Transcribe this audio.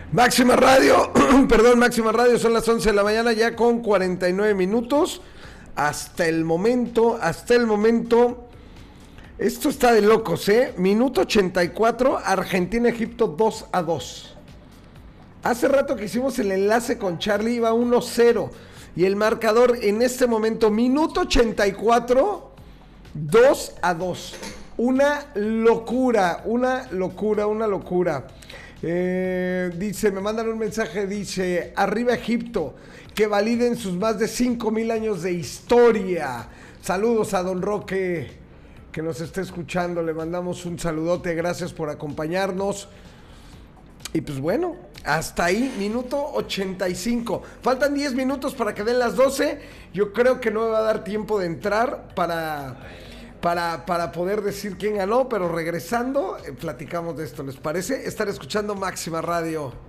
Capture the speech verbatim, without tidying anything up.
Máxima Radio, perdón, Máxima Radio, son las once de la mañana ya con cuarenta y nueve minutos. Hasta el momento, hasta el momento, esto está de locos, ¿eh? Minuto ochenta y cuatro, Argentina-Egipto dos a dos. Hace rato que hicimos el enlace con Charlie, iba uno cero. Y el marcador en este momento, minuto ochenta y cuatro, dos a dos. Una locura, una locura, una locura. Eh, dice, me mandan un mensaje, dice, arriba Egipto, que validen sus más de cinco mil años de historia. Saludos a Don Roque, que nos esté escuchando, le mandamos un saludote, gracias por acompañarnos. Y pues bueno, hasta ahí, minuto ochenta y cinco. Faltan diez minutos para que den las doce. Yo creo que no me va a dar tiempo de entrar para... Para, para poder decir quién ganó, pero regresando, eh, platicamos de esto, ¿les parece? Estar escuchando Máxima Radio.